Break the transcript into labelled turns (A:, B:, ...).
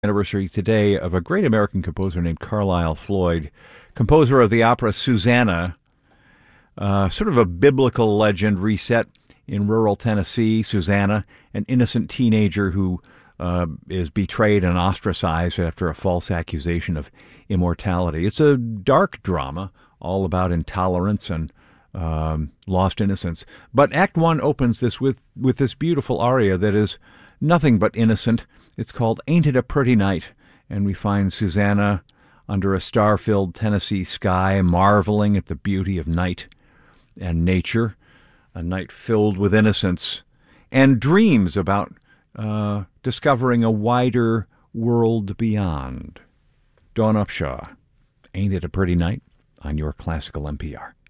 A: Anniversary today of a great American composer named Carlisle Floyd, composer of the opera Susanna, sort of a biblical legend reset in rural Tennessee. Susanna, an innocent teenager who is betrayed and ostracized after a false accusation of immortality. It's a dark drama all about intolerance and lost innocence. But Act One opens this with this beautiful aria that is nothing but innocent. It's called Ain't It a Pretty Night, and we find Susanna under a star-filled Tennessee sky, marveling at the beauty of night and nature, a night filled with innocence, and dreams about discovering a wider world beyond. Dawn Upshaw, Ain't It a Pretty Night, on your Classical NPR.